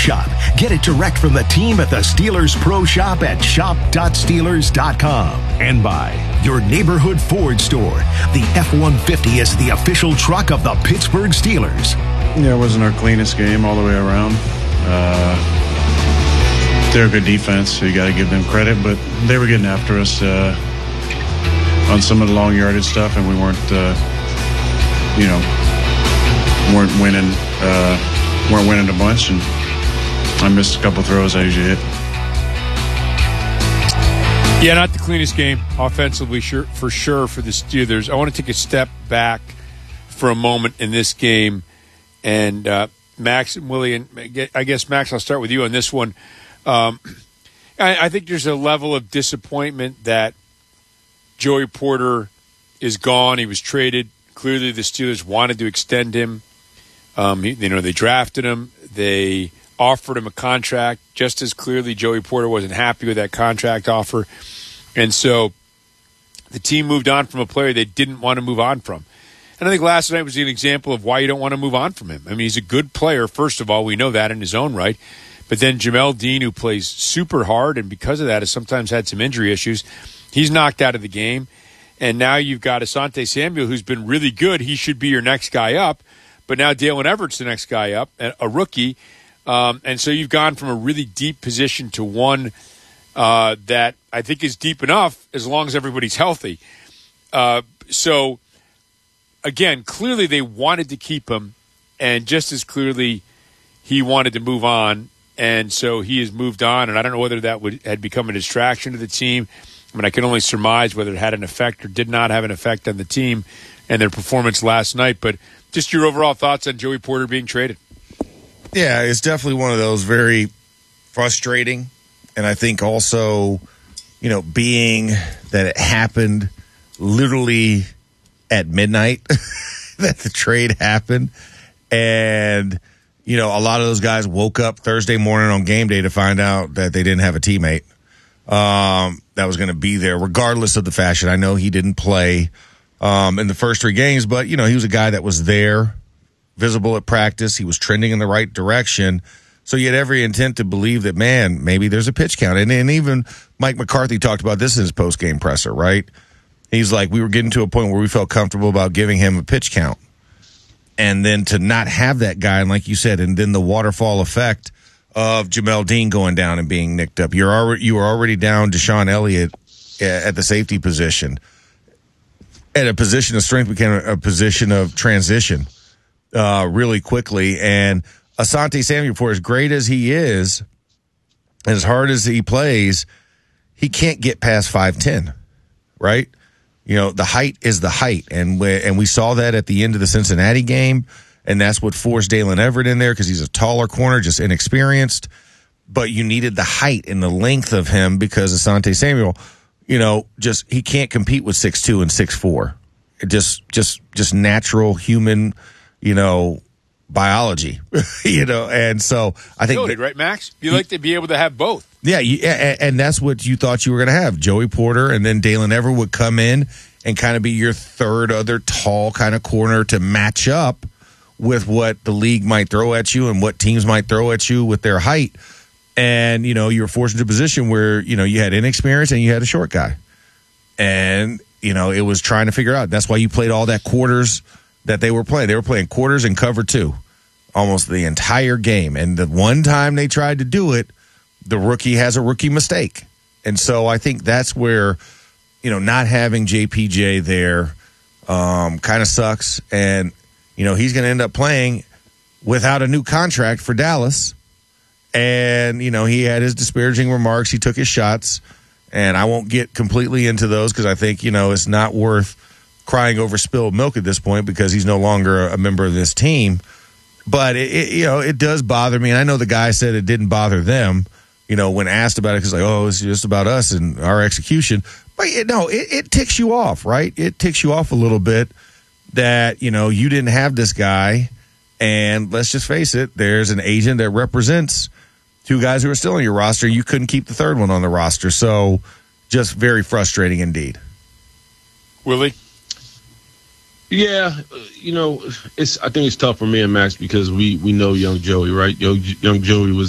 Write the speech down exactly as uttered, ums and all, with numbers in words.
shop. Get it direct from the team at the Steelers Pro Shop at shop dot steelers dot com. And by your neighborhood Ford store. The F one fifty is the official truck of the Pittsburgh Steelers. Yeah, it wasn't our cleanest game all the way around. Uh, they're a good defense, so you got to give them credit. But they were getting after us uh, on some of the long yardage stuff, and we weren't, uh, you know, weren't winning, uh, weren't winning a bunch. And I missed a couple throws I usually hit. Yeah, not the cleanest game offensively, sure, for sure, for the Steelers. I want to take a step back for a moment in this game. And uh, Max and Willie, and I guess, Max, I'll start with you on this one. Um, I, I think there's a level of disappointment that Joey Porter is gone. He was traded. Clearly the Steelers wanted to extend him. Um, he, you know, they drafted him. They offered him a contract. Just as clearly Joey Porter wasn't happy with that contract offer. And so the team moved on from a player they didn't want to move on from. And I think last night was an example of why you don't want to move on from him. I mean, he's a good player, first of all. We know that in his own right. But then Jamel Dean, who plays super hard, and because of that has sometimes had some injury issues, he's knocked out of the game. And now you've got Asante Samuel, who's been really good. He should be your next guy up. But now Dalen Everett's the next guy up, a rookie. Um, and so you've gone from a really deep position to one uh, that I think is deep enough as long as everybody's healthy. Uh, so... Again, clearly they wanted to keep him, and just as clearly he wanted to move on, and so he has moved on, and I don't know whether that would had become a distraction to the team. I mean, I can only surmise whether it had an effect or did not have an effect on the team and their performance last night, but just your overall thoughts on Joey Porter being traded. Yeah, it's definitely one of those very frustrating, and I think also, you know, being that it happened literally – at midnight that the trade happened. And, you know, a lot of those guys woke up Thursday morning on game day to find out that they didn't have a teammate um, that was going to be there, regardless of the fashion. I know he didn't play um, in the first three games, but, you know, he was a guy that was there, visible at practice. He was trending in the right direction. So you had every intent to believe that, man, maybe there's a pitch count. And, and even Mike McCarthy talked about this in his post-game presser, right? He's like, we were getting to a point where we felt comfortable about giving him a pitch count. And then to not have that guy, and like you said, and then the waterfall effect of Jamel Dean going down and being nicked up. You're already, you were already down Deshaun Elliott at the safety position. At a position of strength became a position of transition uh, really quickly. And Asante Samuel, for as great as he is, as hard as he plays, he can't get past five ten, right? You know, the height is the height, and we, and we saw that at the end of the Cincinnati game, and that's what forced Dalen Everett in there because he's a taller corner, just inexperienced. But you needed the height and the length of him because Asante Samuel, you know, just he can't compete with six two and six four. It just, just, just natural human, you know, biology, you know, and so I think Ability, right, Max? You like to be able to have both. Yeah, you, and, and that's what you thought you were going to have. Joey Porter and then Dalen Everett would come in and kind of be your third other tall kind of corner to match up with what the league might throw at you and what teams might throw at you with their height. And, you know, you were forced into a position where, you know, you had inexperience and you had a short guy. And, you know, it was trying to figure out. That's why you played all that quarters that they were playing. They were playing quarters and cover two almost the entire game. And the one time they tried to do it, the rookie has a rookie mistake. And so I think that's where, you know, not having J P J there um, kind of sucks. And, you know, he's going to end up playing without a new contract for Dallas. And, you know, he had his disparaging remarks. He took his shots. And I won't get completely into those because I think, you know, it's not worth crying over spilled milk at this point because he's no longer a member of this team. But, it, it, you know, it does bother me. And I know the guy said it didn't bother them, you know, when asked about it, because like, oh, it's just about us and our execution. But, you know, it, it ticks you off, right? It ticks you off a little bit that, you know, you didn't have this guy. And let's just face it, there's an agent that represents two guys who are still on your roster. You couldn't keep the third one on the roster. So just very frustrating indeed. Willie? Yeah, you know, it's. I think it's tough for me and Max because we, we know young Joey, right? Young, young Joey was